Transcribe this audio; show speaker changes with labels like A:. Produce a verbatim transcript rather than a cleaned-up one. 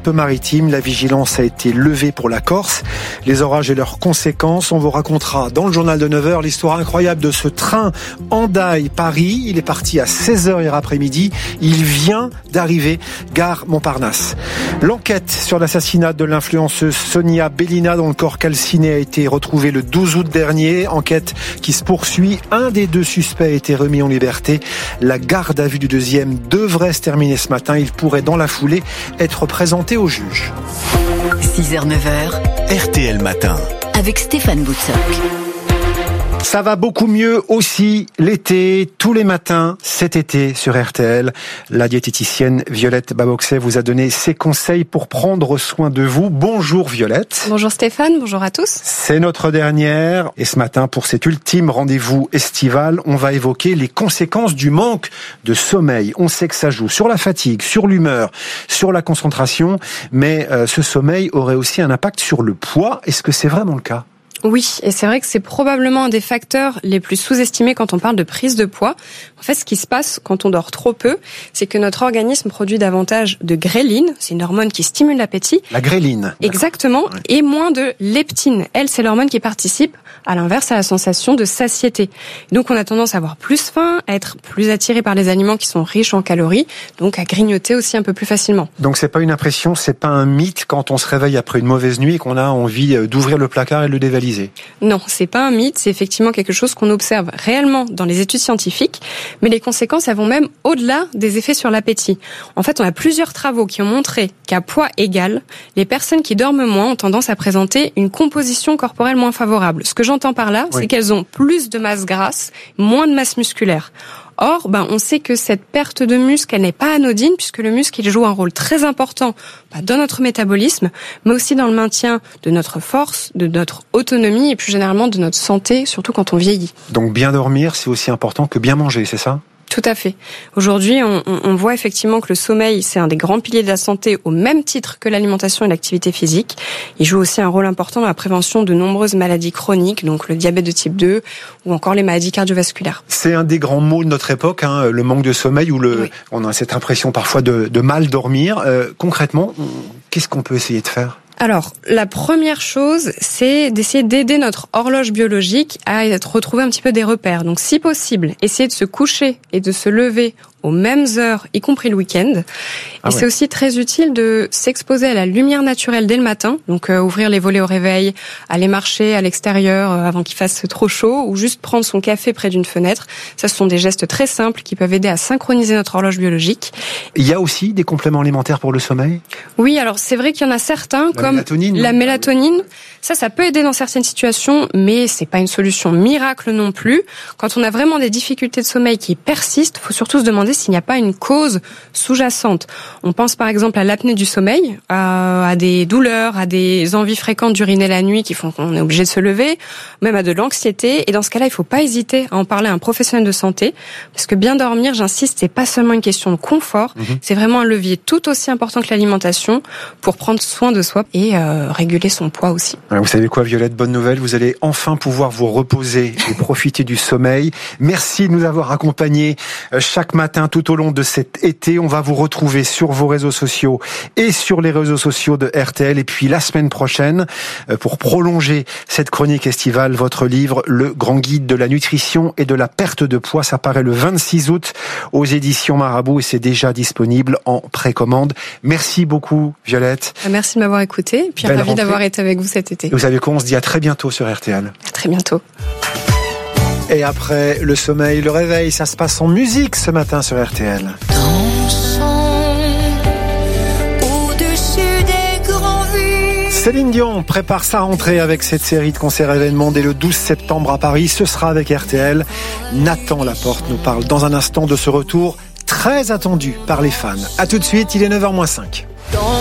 A: Alpes-Maritimes. La vigilance a été levée pour la Corse. Les orages et leurs conséquences, on vous racontera dans le journal de neuf heures l'histoire incroyable de ce train Hendaye-Paris. Il est parti à seize heures hier après-midi. Il vient d'arriver gare Montparnasse. L'enquête sur l'assassinat de l'influenceuse Sonia Bellina, dont le corps calciné a été retrouvé le douze août dernier. Enquête qui se poursuit. Un des deux suspects a été remis en liberté. La garde à vue du deuxième devrait se terminer ce matin. Il pourrait dans la foulée être présenté au juge.
B: six heures neuf heures,
C: R T L Matin,
B: avec Stéphane Boutsock.
A: Ça va beaucoup mieux aussi l'été, tous les matins cet été sur R T L. La diététicienne Violette Baboxet vous a donné ses conseils pour prendre soin de vous. Bonjour Violette.
D: Bonjour Stéphane, bonjour à tous.
A: C'est notre dernière et ce matin pour cet ultime rendez-vous estival, on va évoquer les conséquences du manque de sommeil. On sait que ça joue sur la fatigue, sur l'humeur, sur la concentration, mais euh, ce sommeil aurait aussi un impact sur le poids. Est-ce que c'est vraiment le cas ?
D: Oui, et c'est vrai que c'est probablement un des facteurs les plus sous-estimés quand on parle de prise de poids. En fait, ce qui se passe quand on dort trop peu, c'est que notre organisme produit davantage de gréline, c'est une hormone qui stimule l'appétit.
A: La gréline.
D: Exactement,
A: ouais.
D: Et moins de leptine. Elle, c'est l'hormone qui participe, à l'inverse, à la sensation de satiété. Donc on a tendance à avoir plus faim, à être plus attiré par les aliments qui sont riches en calories, donc à grignoter aussi un peu plus facilement.
A: Donc c'est pas une impression, c'est pas un mythe quand on se réveille après une mauvaise nuit et qu'on a envie d'ouvrir le placard et de le dévaliser.
D: Non, c'est pas un mythe, c'est effectivement quelque chose qu'on observe réellement dans les études scientifiques, mais les conséquences, elles vont même au-delà des effets sur l'appétit. En fait, on a plusieurs travaux qui ont montré qu'à poids égal, les personnes qui dorment moins ont tendance à présenter une composition corporelle moins favorable. Ce que j'entends par là, oui. c'est qu'elles ont plus de masse grasse, moins de masse musculaire. Or, ben, on sait que cette perte de muscle, elle n'est pas anodine, puisque le muscle, il joue un rôle très important ben, dans notre métabolisme, mais aussi dans le maintien de notre force, de notre autonomie, et plus généralement de notre santé, surtout quand on vieillit.
A: Donc bien dormir, c'est aussi important que bien manger, c'est ça ?
D: Tout à fait. Aujourd'hui, on, on voit effectivement que le sommeil, c'est un des grands piliers de la santé au même titre que l'alimentation et l'activité physique. Il joue aussi un rôle important dans la prévention de nombreuses maladies chroniques, donc le diabète de type deux ou encore les maladies cardiovasculaires.
A: C'est un des grands maux de notre époque, hein, le manque de sommeil ou le, oui. on a cette impression parfois de, de mal dormir. Euh, concrètement, qu'est-ce qu'on peut essayer de faire ?
D: Alors, la première chose, c'est d'essayer d'aider notre horloge biologique à retrouver un petit peu des repères. Donc, si possible, essayer de se coucher et de se lever aux mêmes heures, y compris le week-end. Et ah ouais. c'est aussi très utile de s'exposer à la lumière naturelle dès le matin. Donc, euh, ouvrir les volets au réveil, aller marcher à l'extérieur euh, avant qu'il fasse trop chaud, ou juste prendre son café près d'une fenêtre. Ça, ce sont des gestes très simples qui peuvent aider à synchroniser notre horloge biologique.
A: Il y a aussi des compléments alimentaires pour le sommeil ?
D: Oui, alors c'est vrai qu'il y en a certains,
A: la
D: comme
A: mélatonine,
D: la
A: non
D: mélatonine. Ça, ça peut aider dans certaines situations, mais c'est pas une solution miracle non plus. Quand on a vraiment des difficultés de sommeil qui persistent, il faut surtout se demander s'il n'y a pas une cause sous-jacente. On pense par exemple à l'apnée du sommeil, à, à des douleurs, à des envies fréquentes d'uriner la nuit qui font qu'on est obligé de se lever, même à de l'anxiété. Et dans ce cas-là, il ne faut pas hésiter à en parler à un professionnel de santé, parce que bien dormir, j'insiste, c'est pas seulement une question de confort, mmh. c'est vraiment un levier tout aussi important que l'alimentation pour prendre soin de soi et euh, réguler son poids aussi.
A: Vous savez quoi, Violette, bonne nouvelle, vous allez enfin pouvoir vous reposer et profiter du sommeil. Merci de nous avoir accompagnés chaque matin tout au long de cet été. On va vous retrouver sur vos réseaux sociaux et sur les réseaux sociaux de R T L. Et puis la semaine prochaine, pour prolonger cette chronique estivale, votre livre, Le Grand Guide de la Nutrition et de la Perte de Poids, ça paraît le vingt-six août aux éditions Marabout et c'est déjà disponible en précommande. Merci beaucoup, Violette.
D: Merci de m'avoir écouté. Puis
A: Belle
D: ravi
A: rentrée.
D: d'avoir été avec vous cet été.
A: Et vous savez quoi, on se dit à très bientôt sur R T L.
D: À très bientôt.
A: Et après le sommeil, le réveil, ça se passe en musique ce matin sur R T L. Céline Dion prépare sa rentrée avec cette série de concerts événements dès le douze septembre à Paris. Ce sera avec R T L. Nathan Laporte nous parle dans un instant de ce retour très attendu par les fans. A tout de suite, il est neuf heures moins cinq.